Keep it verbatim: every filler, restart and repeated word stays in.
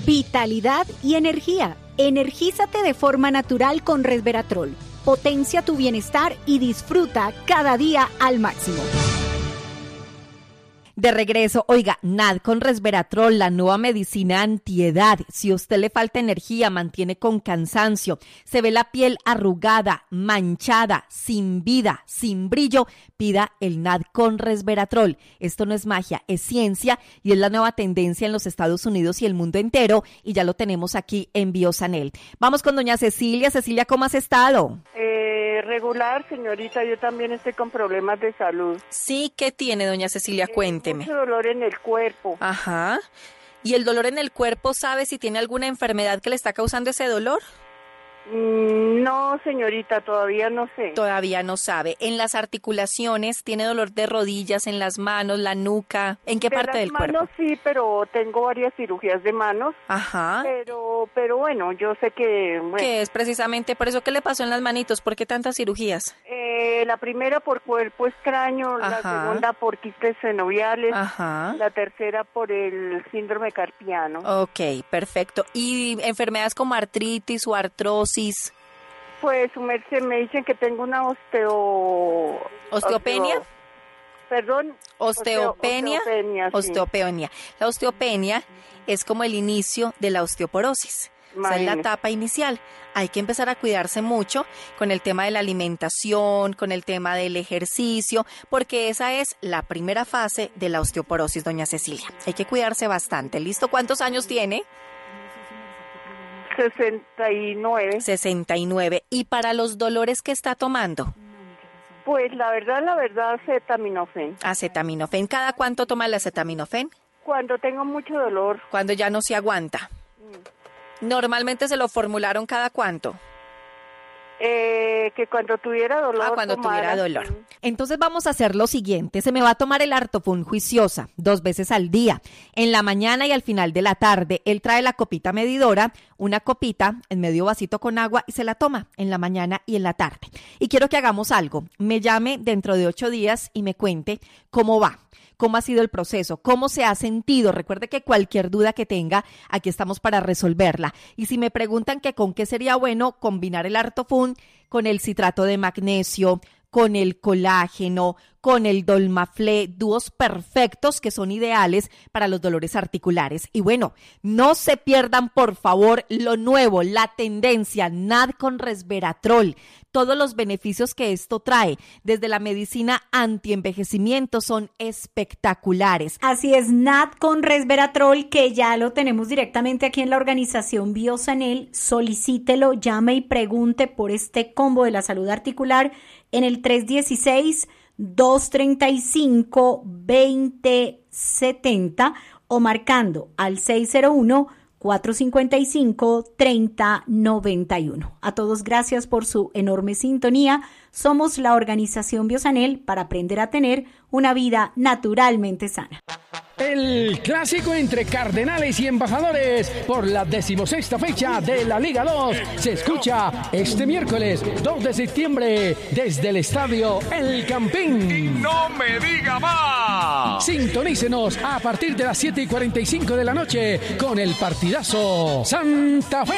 vitalidad y energía. Energízate de forma natural con Resveratrol. Potencia tu bienestar y disfruta cada día al máximo. De regreso, oiga, N A D con Resveratrol, la nueva medicina antiedad. Si a usted le falta energía, mantiene con cansancio, se ve la piel arrugada, manchada, sin vida, sin brillo, pida el N A D con Resveratrol. Esto no es magia, es ciencia y es la nueva tendencia en los Estados Unidos y el mundo entero y ya lo tenemos aquí en Biosanel. Vamos con doña Cecilia. Cecilia, ¿cómo has estado? Eh, regular, señorita, yo también estoy con problemas de salud. Sí, ¿qué tiene, doña Cecilia? Eh, Cuénteme. Mucho dolor en el cuerpo. Ajá. ¿Y el dolor en el cuerpo, sabe si tiene alguna enfermedad que le está causando ese dolor? Mm, no, señorita, todavía no sé. Todavía no sabe. ¿En las articulaciones tiene dolor de rodillas, en las manos, la nuca? ¿En qué de parte del cuerpo? De las manos sí, pero tengo varias cirugías de manos. Ajá. Pero, pero bueno, yo sé que... Bueno, ¿Qué es precisamente por eso que le pasó en las manitos? ¿Por qué tantas cirugías? Eh, la primera por cuerpo extraño, Ajá. la segunda por quistes senoviales, Ajá. la tercera por el síndrome carpiano. Ok, perfecto. ¿Y enfermedades como artritis o artrosis? Pues, su merced, me dicen que tengo una osteo... ¿Osteopenia? Osteo... Perdón. Osteopenia. Osteopenia, sí. Osteopenia. La osteopenia es como el inicio de la osteoporosis. Esa es la etapa inicial. Hay que empezar a cuidarse mucho con el tema de la alimentación, con el tema del ejercicio, porque esa es la primera fase de la osteoporosis, doña Cecilia. Hay que cuidarse bastante. ¿Listo? ¿Cuántos años tiene? sesenta y nueve. sesenta y nueve. ¿Y para los dolores que está tomando? Pues la verdad, la verdad, acetaminofén. Acetaminofén. ¿Cada cuánto toma el acetaminofén? Cuando tengo mucho dolor. Cuando ya no se aguanta. Mm. ¿Normalmente se lo formularon cada cuánto? Eh, que cuando tuviera dolor. Ah, cuando tomara, tuviera dolor. Sí. Entonces vamos a hacer lo siguiente. Se me va a tomar el Artofun juiciosa dos veces al día, en la mañana y al final de la tarde. Él trae la copita medidora, una copita en medio vasito con agua y se la toma en la mañana y en la tarde. Y quiero que hagamos algo. Me llame dentro de ocho días y me cuente cómo va. ¿Cómo ha sido el proceso? ¿Cómo se ha sentido? Recuerde que cualquier duda que tenga, aquí estamos para resolverla. Y si me preguntan que con qué sería bueno combinar el Artofun con el citrato de magnesio, con el colágeno, con el Dolmaflé, dúos perfectos que son ideales para los dolores articulares. Y bueno, no se pierdan por favor lo nuevo, la tendencia N A D con Resveratrol. Todos los beneficios que esto trae, desde la medicina antienvejecimiento, son espectaculares. Así es, N A D con Resveratrol, que ya lo tenemos directamente aquí en la organización Biosanel. Solicítelo, llame y pregunte por este combo de la salud articular en el tres uno seis, dos tres cinco, dos cero siete cero o marcando al seis cero uno, cuatro cinco cinco, tres cero nueve uno. A todos gracias por su enorme sintonía. Somos la organización Biosanel para aprender a tener una vida naturalmente sana. El clásico entre Cardenales y Embajadores por la decimosexta fecha de la Liga dos se escucha este miércoles dos de septiembre desde el estadio El Campín. ¡Y no me diga más! Sintonícenos a partir de las siete y cuarenta y cinco de la noche con el partidazo Santa Fe.